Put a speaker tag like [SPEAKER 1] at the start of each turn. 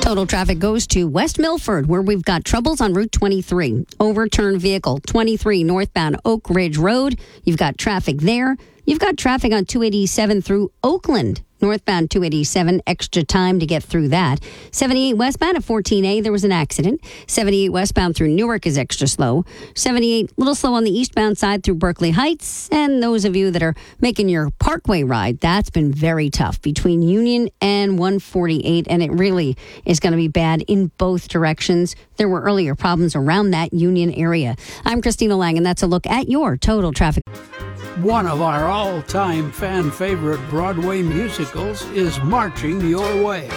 [SPEAKER 1] Total traffic goes to West Milford, where we've got troubles on Route 23. Overturned vehicle 23 northbound Oak Ridge Road. You've got traffic there. You've got traffic on 287 through Oakland. Northbound 287, extra time to get through that. 78 westbound at 14A, there was an accident. 78 westbound through Newark is extra slow. 78, little slow on the eastbound side through Berkeley Heights. And those of you that are making your Parkway ride, that's been very tough between Union and 148. And it really is going to be bad in both directions. There were earlier problems around that Union area. I'm Christina Lang, and that's a look at your total traffic.
[SPEAKER 2] One of our all-time fan favorite Broadway musicals is Marching Your Way.